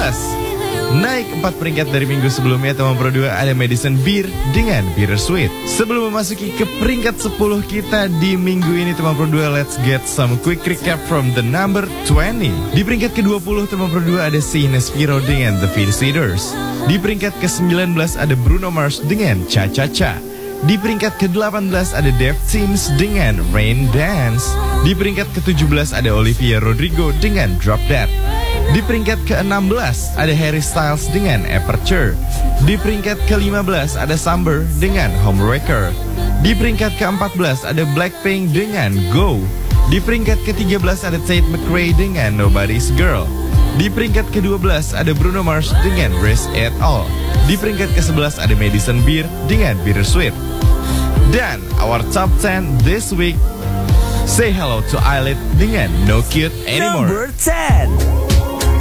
Naik 4 peringkat dari minggu sebelumnya, teman Pro 2 ada Madison Beer dengan Bittersweet. Sebelum memasuki ke peringkat 10 kita di minggu ini, teman Pro 2, let's get some quick recap from the number 20. Di peringkat ke-20, teman Pro 2 ada Sina Spiro dengan The Visitors. Di peringkat ke-19 ada Bruno Mars dengan Cha Cha Cha. Di peringkat ke-18 ada Def Teams dengan Rain Dance. Di peringkat ke-17 ada Olivia Rodrigo dengan Drop That. Di peringkat ke-16 ada Harry Styles dengan Aperture. Di peringkat ke-15 ada Samber dengan Homewrecker. Di peringkat ke-14 ada Blackpink dengan Go. Di peringkat ke-13 ada Tate McRae dengan Nobody's Girl. Di peringkat ke-12 ada Bruno Mars dengan Risk It All. Di peringkat ke-11 ada Madison Beer dengan Bittersweet. Dan our top 10 this week, say hello to Eyelid dengan No Cute Anymore. Number 10.